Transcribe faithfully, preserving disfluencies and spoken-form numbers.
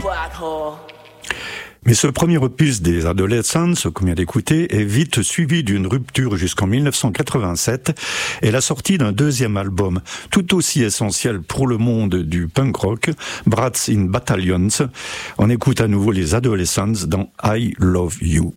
black hole. Mais ce premier opus des Adolescents, qu'on vient d'écouter, est vite suivi d'une rupture jusqu'en dix-neuf cent quatre-vingt-sept et la sortie d'un deuxième album, tout aussi essentiel pour le monde du punk rock, Brats in Battalions. On écoute à nouveau les Adolescents dans I Love You.